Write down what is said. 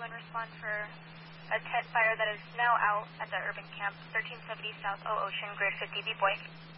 911 respond for a TED fire that is now out at the urban camp, 1370 South O Ocean, grade 50, B boy.